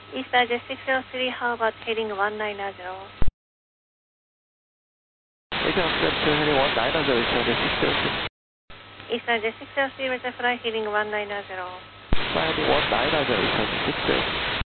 Eastern Jet 603, how about heading 190? Eastern Jet heading 190, Eastern Jet 603. Eastern Jet 603, Roger, fly heading 190. Fly heading 190, Eastern Jet 603.